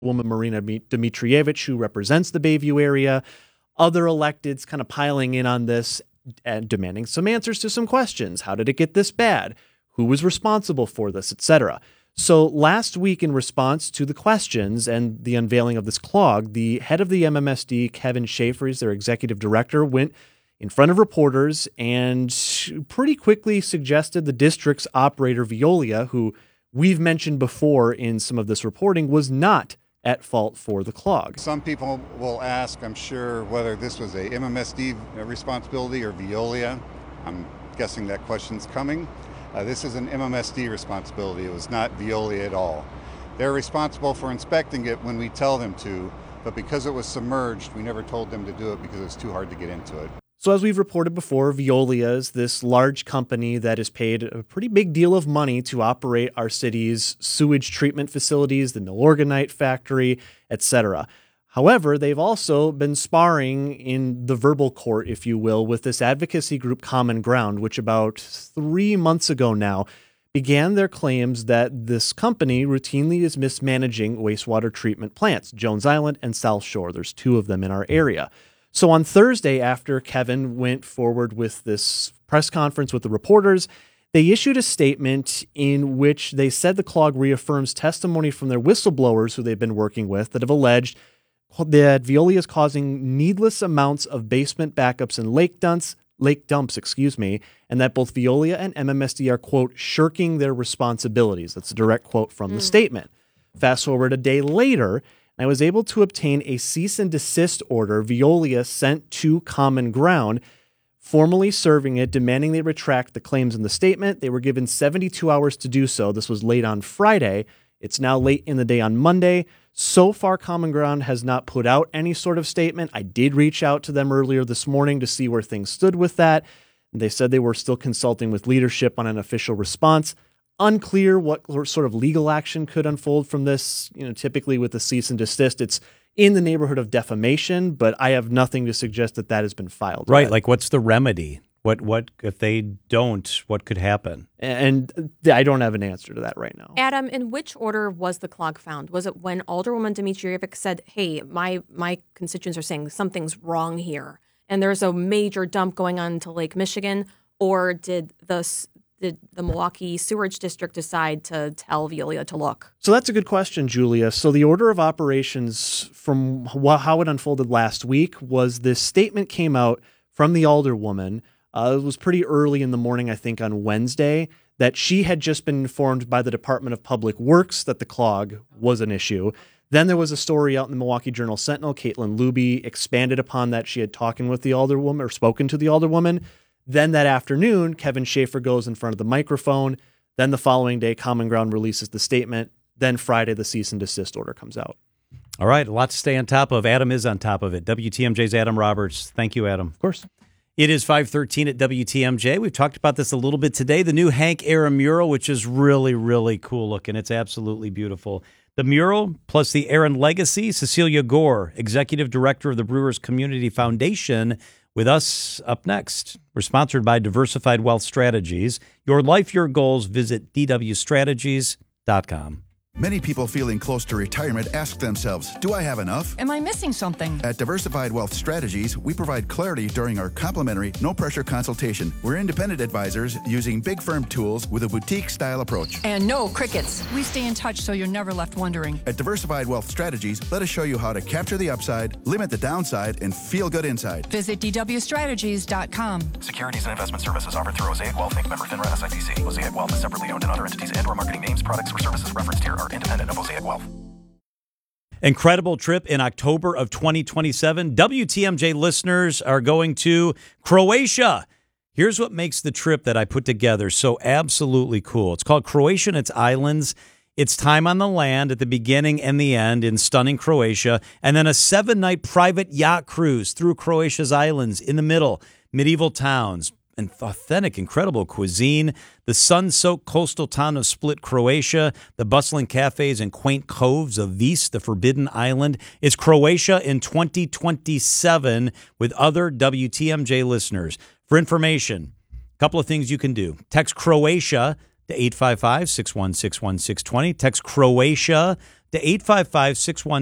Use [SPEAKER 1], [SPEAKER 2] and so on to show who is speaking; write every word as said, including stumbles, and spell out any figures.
[SPEAKER 1] woman Marina Dmitrievich, who represents the Bayview area, other electeds kind of piling in on this and demanding some answers to some questions. How did it get this bad? Who was responsible for this, et cetera. So last week, in response to the questions and the unveiling of this clog, the head of the M M S D, Kevin Schaefer, their executive director, went in front of reporters and pretty quickly suggested the district's operator, Veolia, who we've mentioned before in some of this reporting, was not at fault for the clog.
[SPEAKER 2] Some people will ask, I'm sure, whether this was a M M S D responsibility or Veolia. I'm guessing that question's coming. Uh, this is an M M S D responsibility. It was not Veolia at all. They're responsible for inspecting it when we tell them to, but because it was submerged, we never told them to do it because it was too hard to get into it.
[SPEAKER 1] So as we've reported before, Veolia is this large company that is paid a pretty big deal of money to operate our city's sewage treatment facilities, the Milorganite factory, et cetera. However, they've also been sparring in the verbal court, if you will, with this advocacy group Common Ground, which about three months ago now began their claims that this company routinely is mismanaging wastewater treatment plants, Jones Island and South Shore. There's two of them in our area. So on Thursday, after Kevin went forward with this press conference with the reporters, they issued a statement in which they said the clog reaffirms testimony from their whistleblowers who they've been working with that have alleged that Veolia is causing needless amounts of basement backups and lake dumps, lake dumps, excuse me, and that both Veolia and M M S D are, quote, shirking their responsibilities. That's a direct quote from mm. the statement. Fast forward a day later, I was able to obtain a cease and desist order Veolia sent to Common Ground, formally serving it, demanding they retract the claims in the statement. They were given seventy-two hours to do so. This was late on Friday. It's now late in the day on Monday. So far, Common Ground has not put out any sort of statement. I did reach out to them earlier this morning to see where things stood with that. They said they were still consulting with leadership on an official response. Unclear what sort of legal action could unfold from this. You know, typically with a cease and desist, it's in the neighborhood of defamation, but I have nothing to suggest that that has been filed.
[SPEAKER 3] Right,
[SPEAKER 1] yet.
[SPEAKER 3] Like what's the remedy? What what if they don't, what could happen?
[SPEAKER 1] And I don't have an answer to that right now.
[SPEAKER 4] Adam, in which order was the clog found? Was it when Alderwoman Dmitrievich said, hey, my my constituents are saying something's wrong here, and there's a major dump going on into Lake Michigan? Or did the, did the Milwaukee Sewerage District decide to tell Veolia to look?
[SPEAKER 1] So that's a good question, Julia. So the order of operations from how it unfolded last week was this statement came out from the Alderwoman. Uh, it was pretty early in the morning, I think, on Wednesday, that she had just been informed by the Department of Public Works that the clog was an issue. Then there was a story out in the Milwaukee Journal-Sentinel. Caitlin Luby expanded upon that. She had talking with the Alderwoman or spoken to the Alderwoman. Then that afternoon, Kevin Schaefer goes in front of the microphone. Then the following day, Common Ground releases the statement. Then Friday, the cease and desist order comes out.
[SPEAKER 3] All right, a lot to stay on top of. Adam is on top of it. W T M J's Adam Roberts. Thank you, Adam.
[SPEAKER 1] Of course.
[SPEAKER 3] It is five thirteen at W T M J. We've talked about this a little bit today. The new Hank Aaron mural, which is really, really cool looking. It's absolutely beautiful. The mural, plus the Aaron legacy. Cecilia Gore, Executive Director of the Brewers Community Foundation, with us up next. We're sponsored by Diversified Wealth Strategies. Your life, your goals. Visit D W strategies dot com.
[SPEAKER 5] Many people feeling close to retirement ask themselves, do I have enough?
[SPEAKER 6] Am I missing something?
[SPEAKER 5] At Diversified Wealth Strategies, we provide clarity during our complimentary, no-pressure consultation. We're independent advisors using big firm tools with a boutique-style approach.
[SPEAKER 6] And no crickets. We stay in touch so you're never left wondering.
[SPEAKER 5] At Diversified Wealth Strategies, let us show you how to capture the upside, limit the downside, and feel good inside.
[SPEAKER 6] Visit D W strategies dot com.
[SPEAKER 7] Securities and investment services offered through Mosaic Wealth, Incorporated. Member FINRA S I P C. Mosaic Wealth is separately owned, and other entities and or marketing names, products, or services referenced here are independent of Mosaic Wealth.
[SPEAKER 3] Incredible trip in October of twenty twenty-seven. W T M J listeners are going to Croatia. Here's what makes the trip that I put together so absolutely cool. It's called Croatia and its Islands. It's time on the land at the beginning and the end in stunning Croatia, and then a seven-night private yacht cruise through Croatia's islands in the middle, medieval towns, and authentic, incredible cuisine, the sun-soaked coastal town of Split, Croatia, the bustling cafes and quaint coves of Vis, the forbidden island. It's Croatia in twenty twenty-seven with other W T M J listeners. For information, a couple of things you can do. Text Croatia to eight five five, six one six, one six two zero. Text Croatia to eight five five, six one